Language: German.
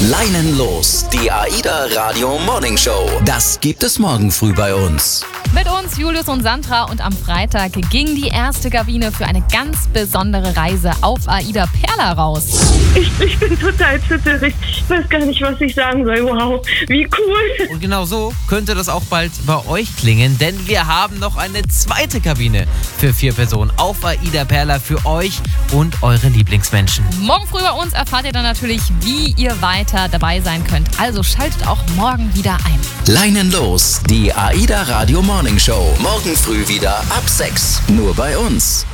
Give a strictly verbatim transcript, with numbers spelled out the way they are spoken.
Leinenlos, die AIDA Radio Morning Show. Das gibt es morgen früh bei uns. Mit uns, Julius und Sandra, und am Freitag ging die erste Kabine für eine ganz besondere Reise auf AIDA Perla raus. Ich, ich bin total zitterig. Ich weiß gar nicht, was ich sagen soll. Wow, wie cool. Und genau so könnte das auch bald bei euch klingen, denn wir haben noch eine zweite Kabine für vier Personen auf AIDA Perla für euch und eure Lieblingsmenschen. Morgen früh bei uns erfahrt ihr dann natürlich, wie ihr weiter dabei sein könnt. Also schaltet auch morgen wieder ein. Leinenlos, die AIDA Radio Morning Show. Morgen früh wieder ab sechs. Nur bei uns.